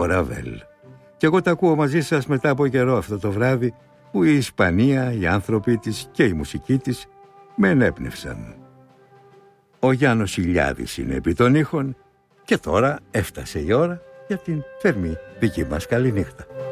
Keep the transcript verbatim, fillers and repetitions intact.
ο Ραβέλ. Και εγώ τα ακούω μαζί σας μετά από καιρό αυτό το βράδυ που η Ισπανία, οι άνθρωποι της και η μουσική της με ενέπνευσαν. Ο Γιάννος Ηλιάδης είναι επί των ήχων και τώρα έφτασε η ώρα για την θερμή δική μας καληνύχτα.